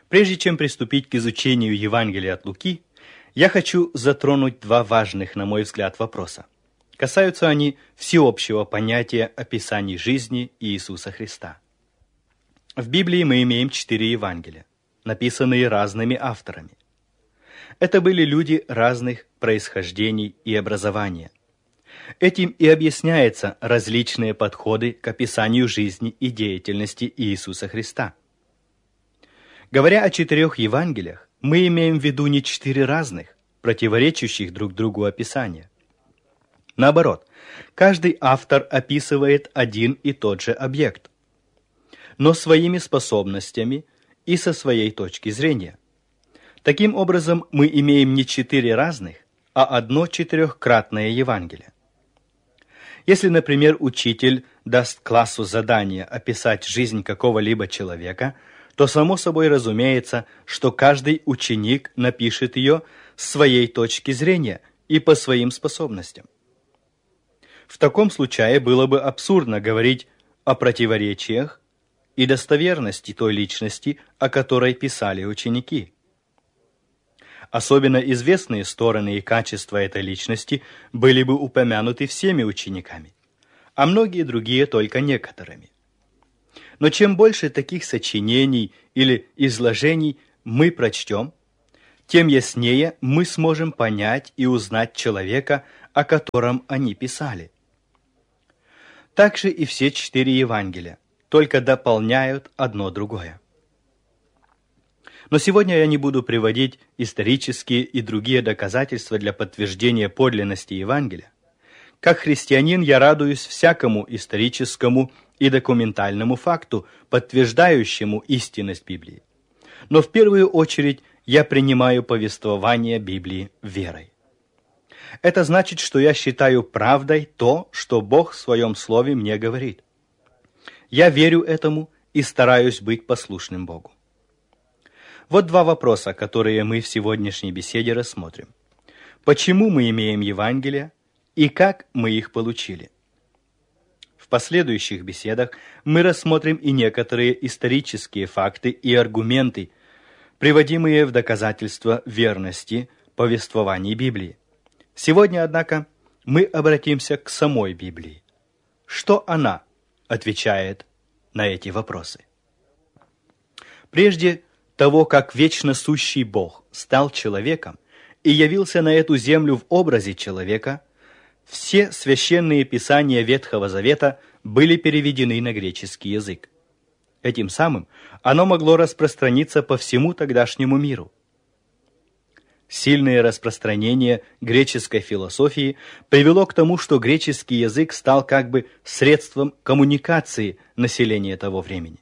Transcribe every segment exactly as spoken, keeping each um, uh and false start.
Прежде чем приступить к изучению Евангелия от Луки, я хочу затронуть два важных, на мой взгляд, вопроса. Касаются они всеобщего понятия описаний жизни Иисуса Христа. В Библии мы имеем четыре Евангелия, написанные разными авторами. Это были люди разных происхождений и образования. Этим и объясняются различные подходы к описанию жизни и деятельности Иисуса Христа. Говоря о четырех Евангелиях, мы имеем в виду не четыре разных, противоречащих друг другу описания. Наоборот, каждый автор описывает один и тот же объект, но своими способностями и со своей точки зрения. Таким образом, мы имеем не четыре разных, а одно четырехкратное Евангелие. Если, например, учитель даст классу задание описать жизнь какого-либо человека, то само собой разумеется, что каждый ученик напишет ее с своей точки зрения и по своим способностям. В таком случае было бы абсурдно говорить о противоречиях и достоверности той личности, о которой писали ученики. Особенно известные стороны и качества этой личности были бы упомянуты всеми учениками, а многие другие только некоторыми. Но чем больше таких сочинений или изложений мы прочтем, тем яснее мы сможем понять и узнать человека, о котором они писали. Также и все четыре Евангелия только дополняют одно другое. Но сегодня я не буду приводить исторические и другие доказательства для подтверждения подлинности Евангелия. Как христианин я радуюсь всякому историческому и документальному факту, подтверждающему истинность Библии. Но в первую очередь я принимаю повествование Библии верой. Это значит, что я считаю правдой то, что Бог в Своем Слове мне говорит. Я верю этому и стараюсь быть послушным Богу. Вот два вопроса, которые мы в сегодняшней беседе рассмотрим. Почему мы имеем Евангелие и как мы их получили? В последующих беседах мы рассмотрим и некоторые исторические факты и аргументы, приводимые в доказательство верности повествований Библии. Сегодня, однако, мы обратимся к самой Библии. Что она отвечает на эти вопросы? Прежде того, как вечно сущий Бог стал человеком и явился на эту землю в образе человека, все священные писания Ветхого Завета были переведены на греческий язык. Этим самым оно могло распространиться по всему тогдашнему миру. Сильное распространение греческой философии привело к тому, что греческий язык стал как бы средством коммуникации населения того времени.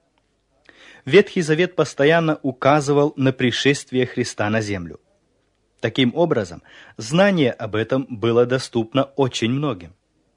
Ветхий Завет постоянно указывал на пришествие Христа на землю. Таким образом, знание об этом было доступно очень многим.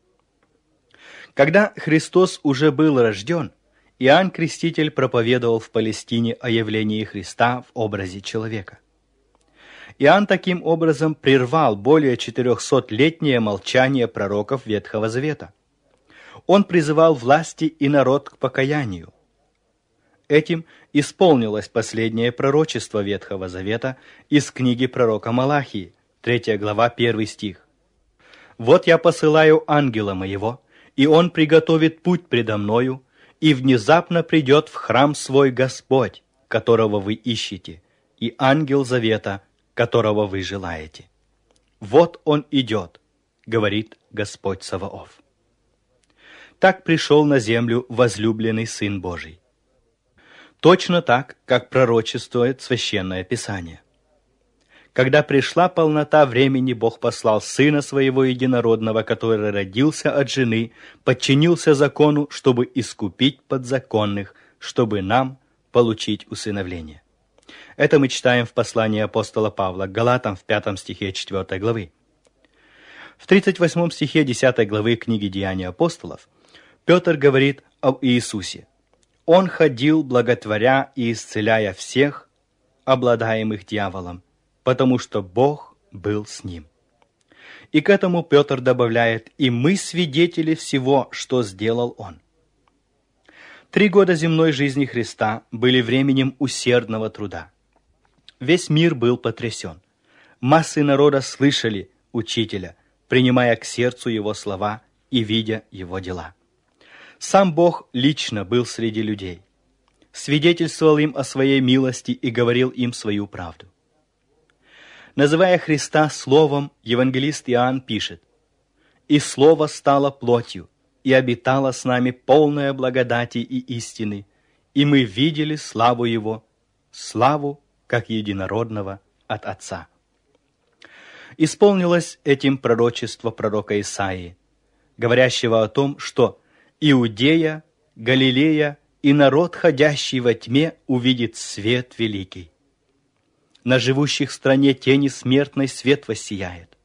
Когда Христос уже был рожден, Иоанн Креститель проповедовал в Палестине о явлении Христа в образе человека. Иоанн таким образом прервал более четырехсотлетнее молчание пророков Ветхого Завета. Он призывал власти и народ к покаянию. Этим исполнилось последнее пророчество Ветхого Завета из книги пророка Малахии, третья глава, первый стих. «Вот я посылаю ангела моего, и он приготовит путь предо мною, и внезапно придет в храм свой Господь, которого вы ищете, и ангел завета, которого вы желаете. Вот он идет, говорит Господь Саваоф». Так пришел на землю возлюбленный Сын Божий. Точно так, как пророчествует Священное Писание. Когда пришла полнота времени, Бог послал Сына Своего Единородного, который родился от жены, подчинился закону, чтобы искупить подзаконных, чтобы нам получить усыновление. Это мы читаем в послании апостола Павла к Галатам в пятом стихе четвёртой главы. В тридцать восьмом стихе десятой главы книги «Деяния апостолов» Петр говорит об Иисусе. Он ходил, благотворя и исцеляя всех, обладаемых дьяволом, потому что Бог был с ним. И к этому Петр добавляет: «И мы свидетели всего, что сделал он». Три года земной жизни Христа были временем усердного труда. Весь мир был потрясен. Массы народа слышали Учителя, принимая к сердцу Его слова и видя Его дела. Сам Бог лично был среди людей, свидетельствовал им о своей милости и говорил им свою правду. Называя Христа Словом, евангелист Иоанн пишет: «И Слово стало плотью, и обитало с нами полное благодати и истины, и мы видели славу Его, славу, как единородного от Отца». Исполнилось этим пророчество пророка Исаии, говорящего о том, что Иудея, Галилея и народ, ходящий во тьме, увидит свет великий. На живущих в стране тени смертной свет воссияет.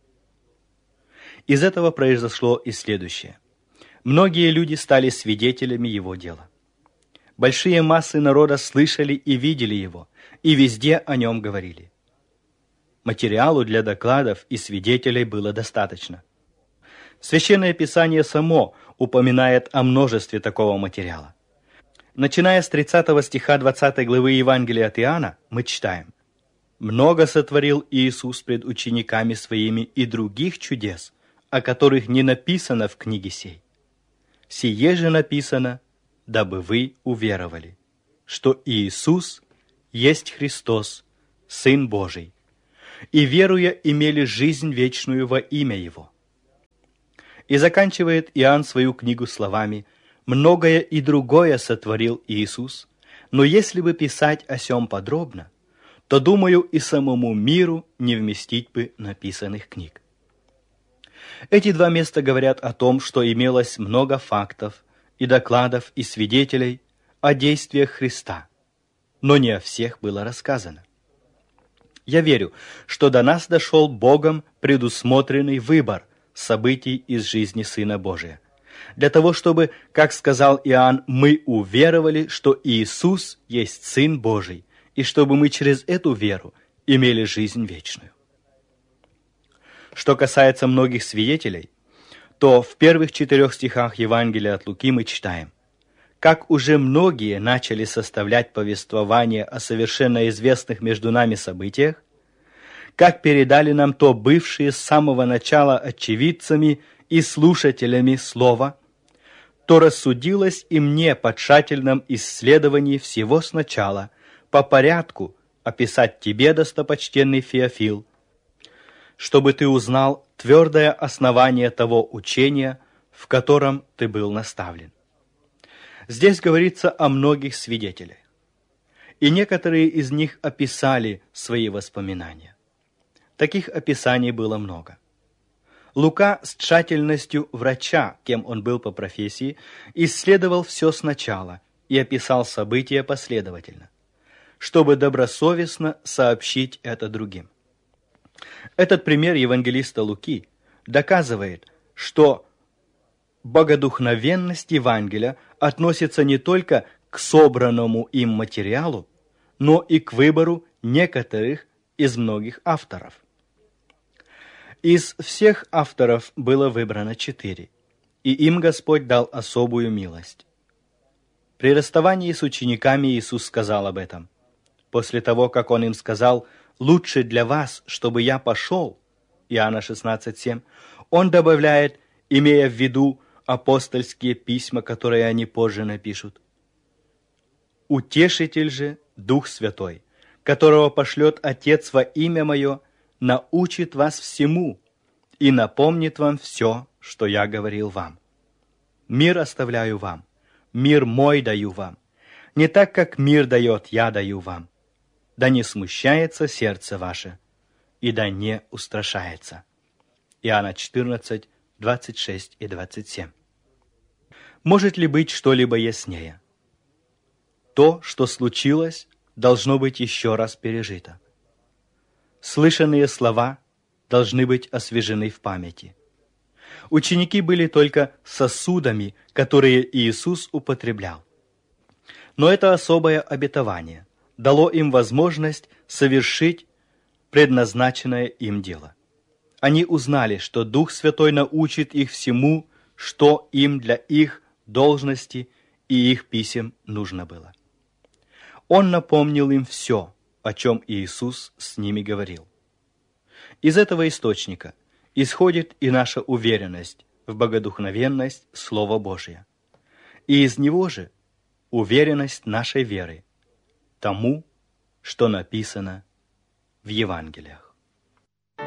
Из этого произошло и следующее. Многие люди стали свидетелями его дела. Большие массы народа слышали и видели его, и везде о нем говорили. Материалу для докладов и свидетелей было достаточно. Священное Писание само упоминает о множестве такого материала. Начиная с тридцатого стиха двадцатой главы Евангелия от Иоанна, мы читаем: «Много сотворил Иисус пред учениками своими и других чудес, о которых не написано в книге сей. Сие же написано, дабы вы уверовали, что Иисус есть Христос, Сын Божий, и, веруя, имели жизнь вечную во имя Его». И заканчивает Иоанн свою книгу словами: «Многое и другое сотворил Иисус, но если бы писать о сем подробно, то, думаю, и самому миру не вместить бы написанных книг». Эти два места говорят о том, что имелось много фактов и докладов и свидетелей о действиях Христа, но не о всех было рассказано. Я верю, что до нас дошел Богом предусмотренный выбор событий из жизни Сына Божия, для того, чтобы, как сказал Иоанн, мы уверовали, что Иисус есть Сын Божий, и чтобы мы через эту веру имели жизнь вечную. Что касается многих свидетелей, то в первых четырех стихах Евангелия от Луки мы читаем: «Как уже многие начали составлять повествование о совершенно известных между нами событиях, как передали нам то бывшие с самого начала очевидцами и слушателями слова, то рассудилось и мне по тщательном исследовании всего сначала, по порядку описать тебе, достопочтенный Феофил, чтобы ты узнал твердое основание того учения, в котором ты был наставлен». Здесь говорится о многих свидетелях, и некоторые из них описали свои воспоминания. Таких описаний было много. Лука с тщательностью врача, кем он был по профессии, исследовал все сначала и описал события последовательно, чтобы добросовестно сообщить это другим. Этот пример евангелиста Луки доказывает, что богодухновенность Евангелия относится не только к собранному им материалу, но и к выбору некоторых из многих авторов. Из всех авторов было выбрано четыре, и им Господь дал особую милость. При расставании с учениками Иисус сказал об этом. После того, как Он им сказал: «Лучше для вас, чтобы я пошел», Иоанна шестнадцать семь, Он добавляет, имея в виду апостольские письма, которые они позже напишут: «Утешитель же, Дух Святой, которого пошлет Отец во имя Мое, научит вас всему и напомнит вам все, что я говорил вам. Мир оставляю вам, мир мой даю вам. Не так, как мир дает, я даю вам. Да не смущается сердце ваше, и да не устрашается». Иоанна четырнадцать, двадцать шесть и двадцать семь. Может ли быть что-либо яснее? То, что случилось, должно быть еще раз пережито. Слышанные слова должны быть освежены в памяти. Ученики были только сосудами, которые Иисус употреблял. Но это особое обетование дало им возможность совершить предназначенное им дело. Они узнали, что Дух Святой научит их всему, что им для их должности и их писем нужно было. Он напомнил им все, о чем Иисус с ними говорил. Из этого источника исходит и наша уверенность в богодухновенность Слова Божия. И из него же уверенность нашей веры тому, что написано в Евангелиях.